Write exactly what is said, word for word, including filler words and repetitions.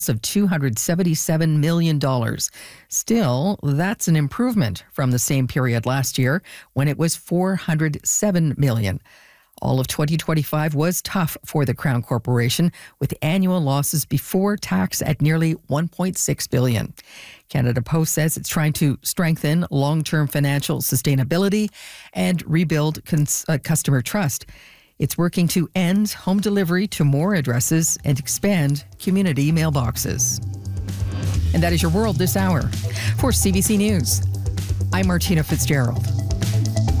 of two hundred seventy-seven million dollars. Still, that's an improvement from the same period last year when it was four hundred seven million dollars. All of twenty twenty-five was tough for the Crown Corporation, with annual losses before tax at nearly one point six billion dollars. Canada Post says it's trying to strengthen long-term financial sustainability and rebuild cons- uh, customer trust. It's working to end home delivery to more addresses and expand community mailboxes. And that is your world this hour. For C B C News, I'm Martina Fitzgerald.